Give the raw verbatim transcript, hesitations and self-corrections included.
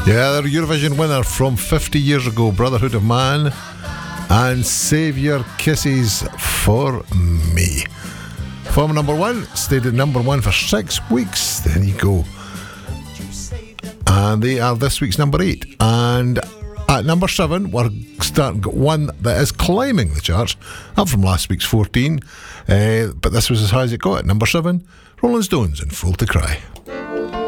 Yeah, they're Eurovision winner from fifty years ago, Brotherhood of Man, and Save Your Kisses for Me. From number one, stayed at number one for six weeks. There you go. And they are this week's number eight. And at number seven, we're starting one that is climbing the charts, up from last week's fourteen. Uh, but this was as high as it got. At number seven, Rolling Stones and Fool to Cry.